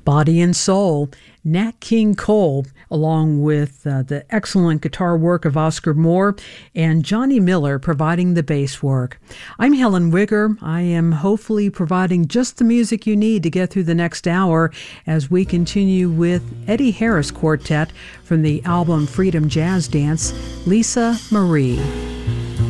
Body and Soul, Nat King Cole, along with the excellent guitar work of Oscar Moore and Johnny Miller providing the bass work. I'm Helen Wigger. I am hopefully providing just the music you need to get through the next hour as we continue with Eddie Harris Quartet from the album Freedom Jazz Dance, Lisa Marie.